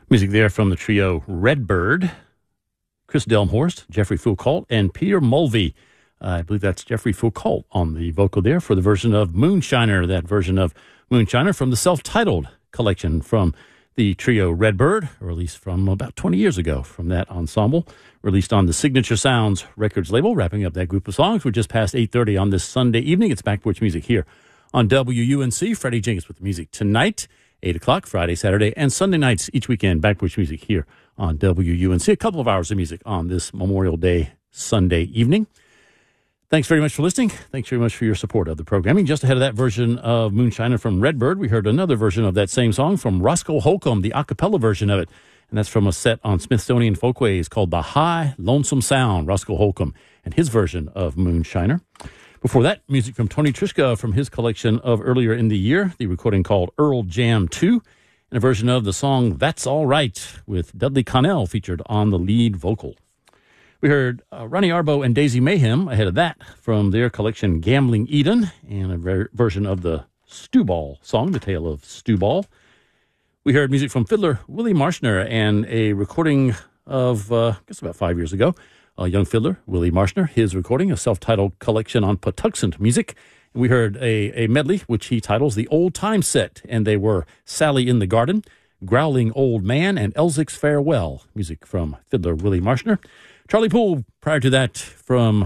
Music there from the trio Redbird, Chris Delmhorst, Jeffrey Foucault, and Peter Mulvey. I believe that's Jeffrey Foucault on the vocal there for the version of Moonshiner, that version of Moonshiner from the self-titled collection from the trio Redbird, released from about 20 years ago from that ensemble, released on the Signature Sounds Records label. Wrapping up that group of songs, we're just past 8:30 on this Sunday evening. It's Back Porch Music here on WUNC. Freddie Jenkins with the music tonight, 8 o'clock, Friday, Saturday, and Sunday nights each weekend. Back Porch Music here on WUNC. A couple of hours of music on this Memorial Day Sunday evening. Thanks very much for listening. Thanks very much for your support of the programming. Just ahead of that version of Moonshiner from Redbird, we heard another version of that same song from Roscoe Holcomb, the a cappella version of it. And that's from a set on Smithsonian Folkways called The High Lonesome Sound, Roscoe Holcomb, and his version of Moonshiner. Before that, music from Tony Trischka from his collection of earlier in the year, the recording called Earl Jam 2, and a version of the song That's All Right with Dudley Connell featured on the lead vocal. We heard Ronnie Arbo and Daisy Mayhem ahead of that from their collection Gambling Eden, and a version of the Stewball song, The Tale of Stewball. We heard music from fiddler Willie Marshner and a recording of, I guess about 5 years ago, young fiddler Willie Marshner, his recording, a self-titled collection on Patuxent music. And we heard a medley, which he titles The Old Time Set, and they were Sally in the Garden, Growling Old Man, and Elzic's Farewell, music from fiddler Willie Marshner. Charlie Poole, prior to that, from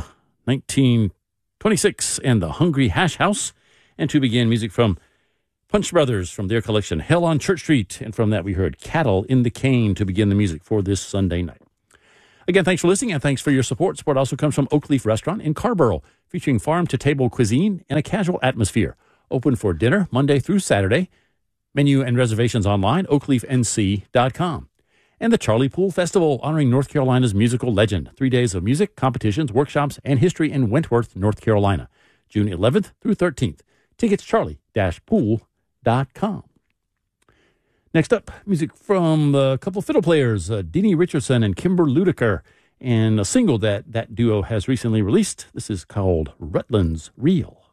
1926, and the Hungry Hash House. And to begin, music from Punch Brothers from their collection Hell on Church Street. And from that, we heard Cattle in the Cane to begin the music for this Sunday night. Again, thanks for listening, and thanks for your support. Support also comes from Oak Leaf Restaurant in Carborough, featuring farm-to-table cuisine and a casual atmosphere. Open for dinner Monday through Saturday. Menu and reservations online, oakleafnc.com. And the Charlie Poole Festival, honoring North Carolina's musical legend. 3 days of music, competitions, workshops, and history in Wentworth, North Carolina. June 11th through 13th. Tickets, charlie-poole.com. Next up, music from a couple of fiddle players, Deanie Richardson and Kimber Ludiker, and a single that duo has recently released. This is called Rutland's Reel.